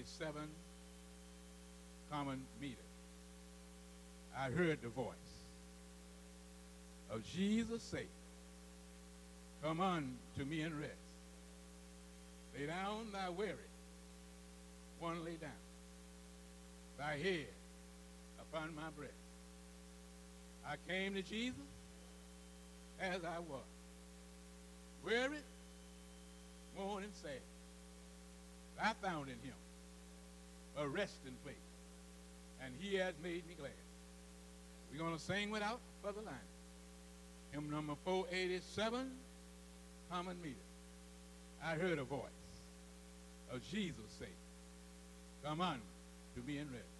487 common meter, I heard the voice of Jesus say, "Come unto me and rest. Lay down thy weary, one lay down, thy head upon my breast." I came to Jesus as I was, weary, worn, and sad. I found in him a resting place, and he has made me glad. We're going to sing without further line. Hymn number 487, common meter. I heard a voice of Jesus say, "Come on to me and rest."